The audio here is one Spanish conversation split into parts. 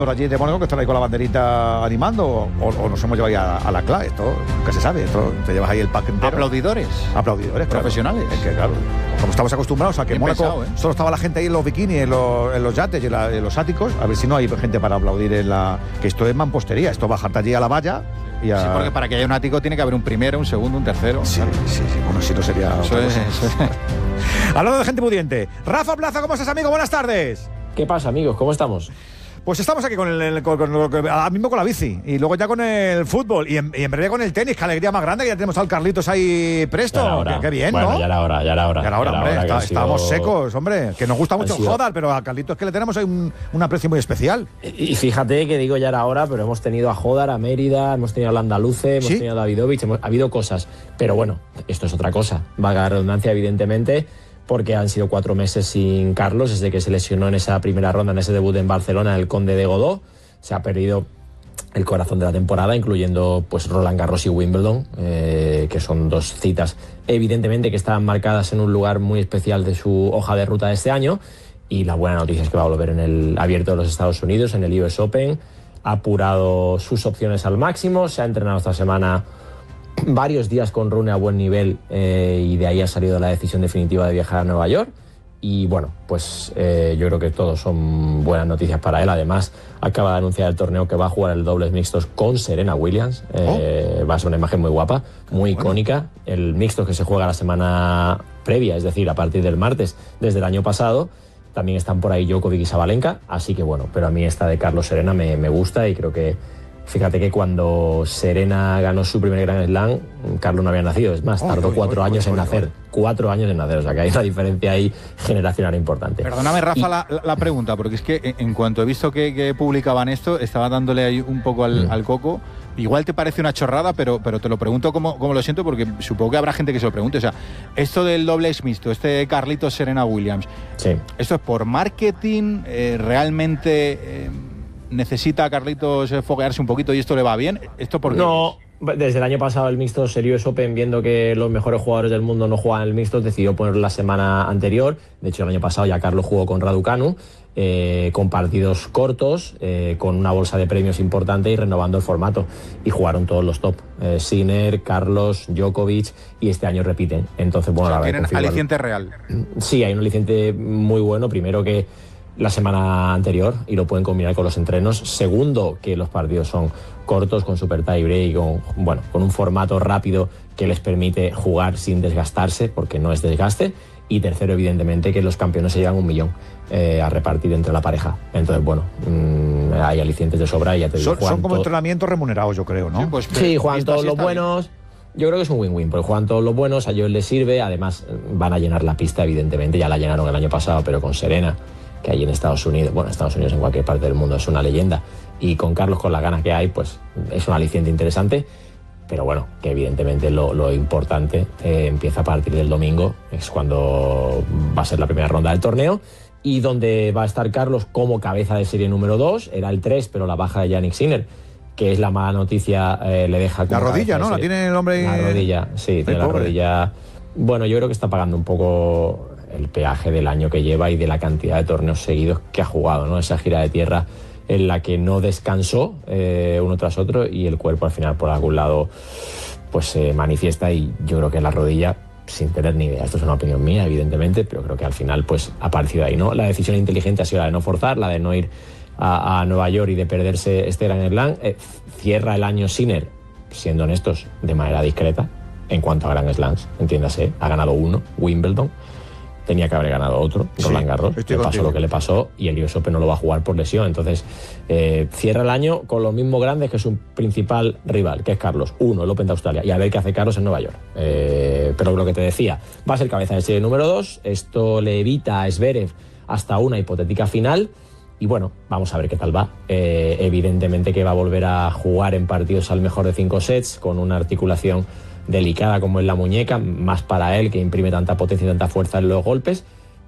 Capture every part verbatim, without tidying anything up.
allí de Mónaco que están ahí con la banderita animando o, o nos hemos llevado ya a, a la clase, esto nunca se sabe, esto te llevas ahí el pack entero. Aplaudidores. Aplaudidores, claro. Profesionales. Es que claro, como estamos acostumbrados a que en Mónaco pensado, ¿eh? solo estaba la gente ahí en los bikinis, en los, en los yates y en, la, en los áticos, a ver si no hay gente para aplaudir en la... que esto es mampostería, esto bajarte allí a la valla y a... Sí, porque para que haya un ático tiene que haber un primero, un segundo, un tercero. Sí, claro. sí, sí, bueno, si no sería... Eso es, eso es. Hablando de gente pudiente, Rafa Plaza, ¿cómo estás, amigo? Buenas tardes. ¿Qué pasa, amigos? ¿Cómo estamos? Pues estamos aquí con el, el con, con, con, ahora mismo con la bici y luego ya con el fútbol y en, y en breve con el tenis. Qué alegría más grande que ya tenemos al Carlitos ahí presto. Qué, qué bien, bueno, ¿no? ya era hora, ya era hora. Ya era hora, hombre. Hora, Está, sido... Estábamos secos, hombre. Que nos gusta mucho el Jodar, pero a Carlitos que le tenemos ahí un, un aprecio muy especial. Y, y fíjate que digo ya era hora, pero hemos tenido a Jodar, a Mérida, hemos tenido al Andaluce, hemos ¿Sí? tenido a Davidovich, hemos, ha habido cosas. Pero bueno, esto es otra cosa. Vaga redundancia, evidentemente, porque han sido cuatro meses sin Carlos desde que se lesionó en esa primera ronda, en ese debut en Barcelona, el Conde de Godó. Se ha perdido el corazón de la temporada, incluyendo pues Roland Garros y Wimbledon, eh, que son dos citas evidentemente que estaban marcadas en un lugar muy especial de su hoja de ruta de este año. Y la buena noticia es que va a volver en el Abierto de los Estados Unidos, en el U S Open. Ha apurado sus opciones al máximo, se ha entrenado esta semana varios días con Rune a buen nivel, eh, y de ahí ha salido la decisión definitiva de viajar a Nueva York. Y bueno, pues eh, yo creo que todos son buenas noticias para él. Además, acaba de anunciar el torneo que va a jugar el dobles mixtos con Serena Williams. Eh, oh. Va a ser una imagen muy guapa, muy bueno. icónica. El mixto que se juega la semana previa, es decir, a partir del martes, desde el año pasado. También están por ahí Djokovic y Sabalenka. Así que bueno, pero a mí esta de Carlos Serena me, me gusta y creo que... Fíjate que cuando Serena ganó su primer Grand Slam, Carlos no había nacido. Es más, tardó oh, cuatro oh, años oh, oh, en nacer. Oh, oh. Cuatro años en nacer. O sea, que hay una diferencia ahí generacional importante. Perdóname, Rafa, y... la, la pregunta, porque es que en cuanto he visto que, que publicaban esto, estaba dándole ahí un poco al, mm. al coco. Igual te parece una chorrada, pero, pero te lo pregunto como, como lo siento, porque supongo que habrá gente que se lo pregunte. O sea, esto del dobles mixto, este Carlitos Serena Williams, sí. ¿esto es por marketing? Eh, ¿Realmente... Eh, necesita a Carlitos foguearse un poquito y esto le va bien? ¿Esto por qué? No, desde el año pasado el mixto Series Open, viendo que los mejores jugadores del mundo no juegan el mixto, decidió ponerlo la semana anterior. De hecho, el año pasado ya Carlos jugó con Raducanu, eh, con partidos cortos, eh, con una bolsa de premios importante y renovando el formato. Y jugaron todos los top. Eh, Sinner, Carlos, Djokovic, y este año repiten. Entonces, bueno, o sea, la tienen verdad, aliciente real. Sí, hay un aliciente muy bueno. Primero, que la semana anterior y lo pueden combinar con los entrenos. Segundo, que los partidos son cortos, con super tie break, con, bueno, con un formato rápido que les permite jugar sin desgastarse, porque no es desgaste. Y tercero, evidentemente, que los campeones se llevan un millón eh, a repartir entre la pareja. Entonces, bueno, mmm, hay alicientes de sobra y ya te digo, son, son como todo... entrenamientos remunerados, yo creo, ¿no? Sí, pues, sí, juegan todos los buenos. Yo creo que es un win-win, porque juegan todos los buenos, a Joel les sirve. Además, van a llenar la pista, evidentemente. Ya la llenaron el año pasado, pero con Serena, que hay en Estados Unidos, bueno, Estados Unidos en cualquier parte del mundo es una leyenda, y con Carlos, con las ganas que hay, pues es un aliciente interesante. Pero bueno, que evidentemente lo, lo importante eh, empieza a partir del domingo, es cuando va a ser la primera ronda del torneo, y donde va a estar Carlos como cabeza de serie número dos. Era el tres, pero la baja de Jannik Sinner, que es la mala noticia, eh, le deja... La rodilla, ¿no? La tiene el hombre... La rodilla, sí, tiene la rodilla... Bueno, yo creo que está pagando un poco el peaje del año que lleva y de la cantidad de torneos seguidos que ha jugado, ¿no? Esa gira de tierra en la que no descansó eh, uno tras otro, y el cuerpo al final por algún lado pues se eh, manifiesta, y yo creo que la rodilla, sin tener ni idea, esto es una opinión mía evidentemente, pero creo que al final pues ha aparecido ahí, ¿no? La decisión inteligente ha sido la de no forzar, la de no ir a, a Nueva York y de perderse este Grand Slam. Eh, cierra el año Sinner, siendo honestos, de manera discreta en cuanto a Grand Slams, entiéndase, ha ganado uno, Wimbledon, tenía que haber ganado otro, sí, Roland Garros, le pasó contigo. Lo que le pasó, y el U S Open no lo va a jugar por lesión. Entonces eh, cierra el año con los mismos grandes que su principal rival, que es Carlos, uno, el Open de Australia, y a ver qué hace Carlos en Nueva York. Eh, pero lo que te decía, va a ser cabeza de serie número dos, esto le evita a Zverev hasta una hipotética final, y bueno, vamos a ver qué tal va. Eh, evidentemente que va a volver a jugar en partidos al mejor de cinco sets, con una articulación delicada como es la muñeca, más para él, que imprime tanta potencia y tanta fuerza en los golpes,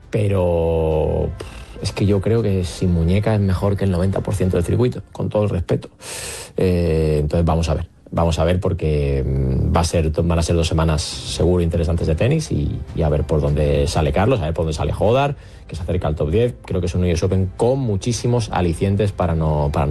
pero es que yo creo que sin muñeca es mejor que el noventa por ciento del circuito, con todo el respeto. Eh, entonces vamos a ver, vamos a ver, porque va a ser, van a ser dos semanas seguro interesantes de tenis, y, y a ver por dónde sale Carlos, a ver por dónde sale Jodar, que se acerca al top diez. Creo que es un U S Open con muchísimos alicientes para no... Para no